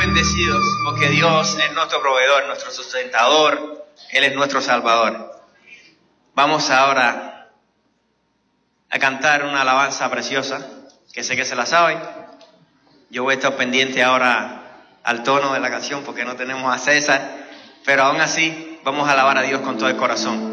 bendecidos porque Dios es nuestro proveedor, nuestro sustentador. Él es nuestro Salvador. Vamos ahora a cantar una alabanza preciosa, que sé que se la saben. Yo voy a estar pendiente ahora al tono de la canción porque no tenemos a César, pero aún así vamos a alabar a Dios con todo el corazón.